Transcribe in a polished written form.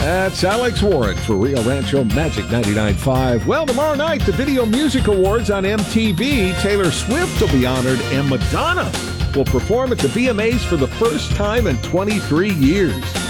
That's Alex Warren for Rio Rancho Magic 99.5. Well, tomorrow night, the Video Music Awards on MTV. Taylor Swift will be honored, and Madonna will perform at the VMAs for the first time in 23 years.